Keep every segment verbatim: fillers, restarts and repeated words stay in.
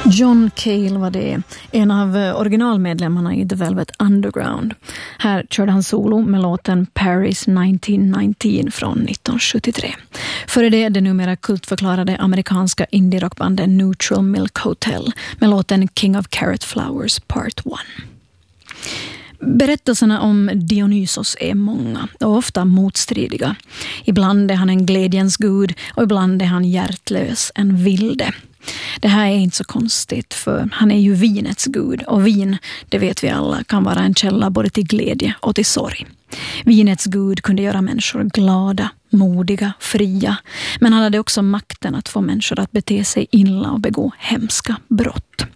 John Cale var det, en av originalmedlemmarna i The Velvet Underground. Här körde han solo med låten Paris nitton nitton från nittonhundrasjuttiotre. Före det det numera kultförklarade amerikanska indie-rockbandet Neutral Milk Hotel med låten King of Carrot Flowers Part ett. Berättelserna om Dionysos är många och ofta motstridiga. Ibland är han en glädjens gud och ibland är han hjärtlös, en vilde. Det här är inte så konstigt, för han är ju vinets gud, och vin, det vet vi alla, kan vara en källa både till glädje och till sorg. Vinets gud kunde göra människor glada, modiga, fria, men han hade också makten att få människor att bete sig illa och begå hemska brott.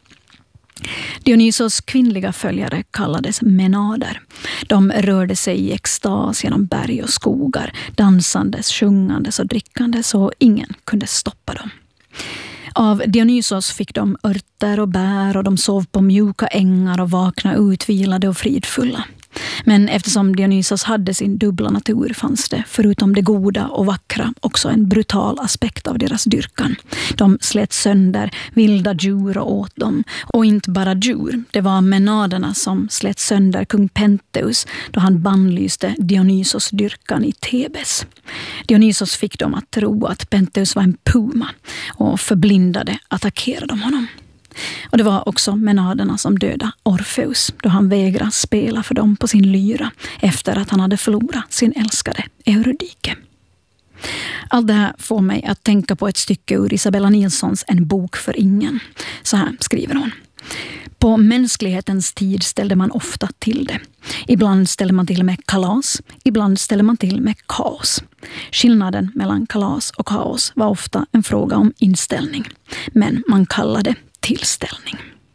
Dionysos kvinnliga följare kallades menader. De rörde sig i extas genom berg och skogar, dansandes, sjungandes och drickandes, och ingen kunde stoppa dem. Av Dionysos fick de örter och bär, och de sov på mjuka ängar och vakna utvilade och fridfulla. Men eftersom Dionysos hade sin dubbla natur fanns det, förutom det goda och vackra, också en brutal aspekt av deras dyrkan. De slet sönder vilda djur och åt dem. Och inte bara djur, det var menaderna som slet sönder kung Pentheus då han bannlyste Dionysos dyrkan i Thebes. Dionysos fick dem att tro att Pentheus var en puma, och förblindade attackerade de honom. Och det var också menaderna som dödade Orfeus då han vägrade spela för dem på sin lyra efter att han hade förlorat sin älskade Eurydike. Allt det här får mig att tänka på ett stycke ur Isabella Nilssons En bok för ingen. Så här skriver hon. På mänsklighetens tid ställde man ofta till det. Ibland ställde man till med kalas, ibland ställde man till med kaos. Skillnaden mellan kalas och kaos var ofta en fråga om inställning, men man kallade tillställning.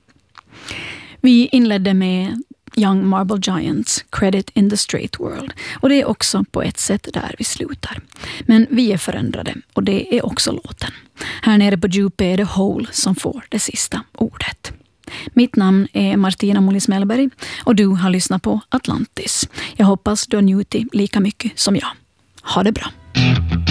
Vi inledde med Young Marble Giants, Credit in the Straight World, och det är också på ett sätt där vi slutar. Men vi är förändrade, och det är också låten. Här nere på djupet är det Hole som får det sista ordet. Mitt namn är Martina Mollis Mellberg, och du har lyssnat på Atlantis. Jag hoppas du har njutit lika mycket som jag. Ha det bra!